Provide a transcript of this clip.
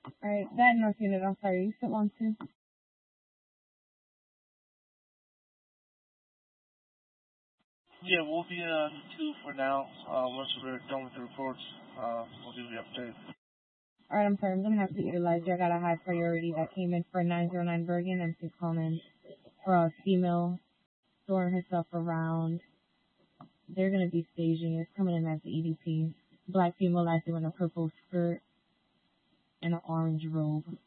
Alright, that North unit, I'm sorry, you still want to? Yeah, we'll be 2 for now. Once we're done with the reports, we'll give you the update. Alright, I'm sorry, I'm gonna have to utilize you. I got a high priority that came in for 909 Bergen and she's calling for a female throwing herself around. They're gonna be staging. It's coming in as the EDP. Black female active in a purple skirt and an orange robe.